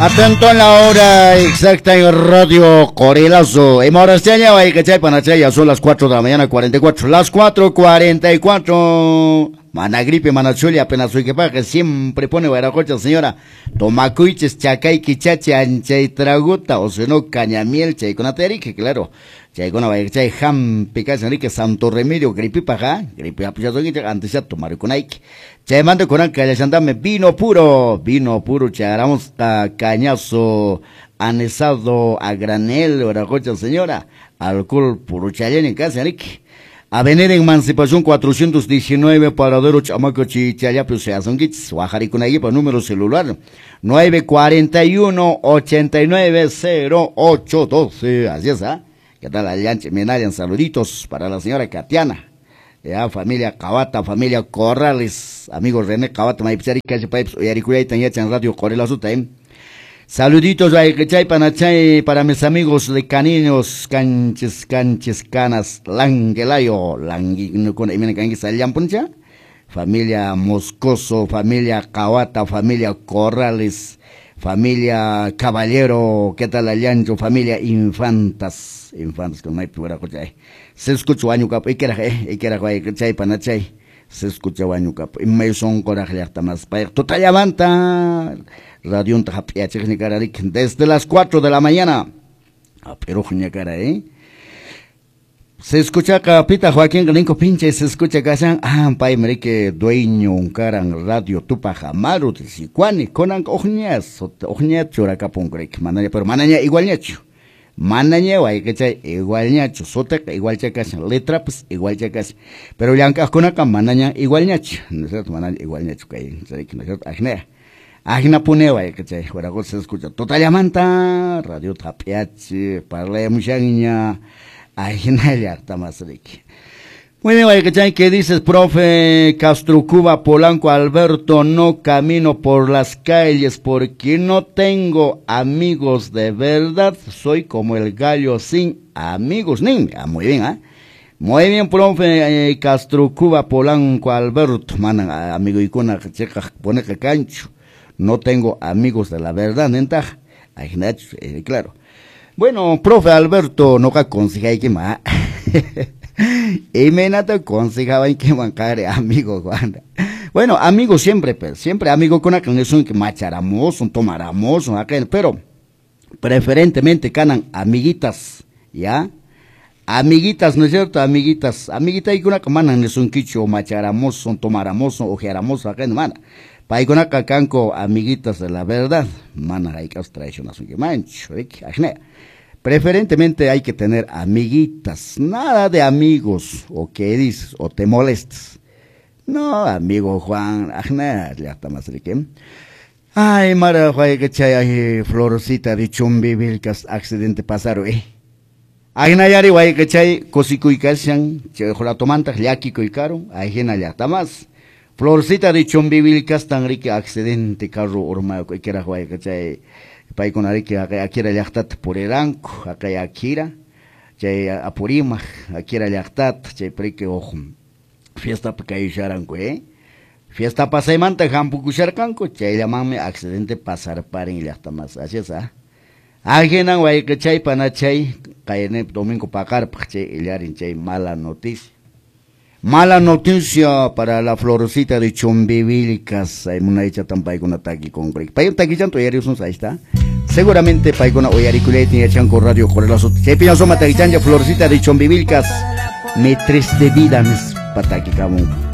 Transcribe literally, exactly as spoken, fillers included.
Atento en la hora exacta en Radio Corelazo. En horas de año hay que echar panachaya. Son las cuatro de la mañana, cuarenta y cuatro. Las cuatro cuarenta y cuatro. Mana gripe, mana chuli, apenas soy que paga. Siempre pone guaracocha, señora. Tomacuiches, chacay, quichache, ancha y traguta. O si no, cañamiel, chay con aterique, claro. Chay con a chay ham, picas, enrique, santo remedio, gripe paga. Gripe apuchado, antes ya tomar con aike. Chay mando con anca, ya andame vino puro. Vino puro, charamos a cañazo, anesado a granel, guaracocha, señora. Alcohol puro chayén en casa, enrique. Avenida Emancipación cuatrocientos diecinueve, Paradero Chamaco Chichaya, pues se hacen kits, Guajaricunayipa, número celular, nueve cuarenta y uno, ochenta y nueve, cero ocho doce, así es, ¿ah? ¿Qué tal, Alianche? Menayan, saluditos para la señora Katiana, ya, familia Cabata, familia Corrales, amigos René Cabata, Maipsari, Calle Paips, Oyaricuyay, Tañacha, en Radio Corelazo, también. Saluditos a Panachay para mis amigos de Caninos, Canches, Canches, Canas, Langelayo, Langui, familia Moscoso, familia Cawata, familia Corrales, familia Caballero, ¿qué tal Aliancho? Familia Infantas, Infantas, con my pura cocha. Se escucha año cap, y que era, y que era, y Panachay. Se escucha baño cap, y me son coraje hasta más para total levanta radio un tapia técnica desde las cuatro de la mañana a pero cara eh se escucha capita Joaquín Galinco pinche se escucha casan ah pai merique dueño un caran radio tupa jamaru de sicuani conan ojñas ojñas chora capon grek mananya pero mananya igual ñacho mananya guay que chay igual ñacho sota igual chacas letra pues igual chacas pero yanca con acá mananya igual ñacho no sé mananya igual ñacho que sé que no sé ajne ajna pune guay que chay fuera se escucha total llamanta radio tapiache parle muchaña ajna ya está más rico. Muy bien, guay que chay, ¿qué dices, profe? Castro Cuba Polanco Alberto, no camino por las calles porque no tengo amigos de verdad, soy como el gallo sin amigos, ni, ah, muy bien, ¿ah? ¿eh? Muy bien, profe, eh, Castro Cuba Polanco Alberto, man, amigo y con checa, pone que cancho, no tengo amigos de la verdad, nenta, eh, claro. Bueno, profe Alberto, no que aconseja que más. Y me nata aconsejaba que bancare amigo Juan. Bueno, amigo siempre, pero siempre amigo con aquel son que macharamos, un tomaramos, un aquel, pero preferentemente canan amiguitas, ¿ya? Amiguitas, ¿no es cierto? Amiguitas, amiguita y con una manan es un quicho, macharamos, un tomaramos, ojearamos, aquel, mana. Pa y con una canco, amiguitas de la verdad, mana, hay que traer una que mancho, ¿eh? Preferentemente hay que tener amiguitas, nada de amigos, o qué dices, o te molestas. No, amigo Juan, ajna, ya está más rico. Ay, mara, Juan, que chay, ay, florcita de chumbi, vilcas, accidente pasaron, eh. Ajna, yari, Juan, que chay, cosicuicasian, chay, jolatomanta, yaki cuicaron, ajena, ya está más. Florcita de chumbi, vilcas, tan rico, accidente, carro, orma, que era, Juan, que chay. Pai con que akira llaqtat por el anco, acá akira, chay apurima, akira llaqtat, chay preque ojo, fiesta pa kay sharanco, eh, fiesta pa saimanta jampu kusharkanco, chay llamanme accidente pasar paren llaqta más, así es, ah, ajenan guay que chay pana chay, kayene domingo pakar, chay illarin chay mala noticia. Mala noticia para la florcita de Chumbivilcas. Hay una hecha tan pai con ataque con break. Pai un taquillan tu yari usun está. Seguramente pai con oyariculete y echan con radio Corelazo. Se pina soma taquillan florcita de Chumbivilcas. Me triste vida mis pataki camón.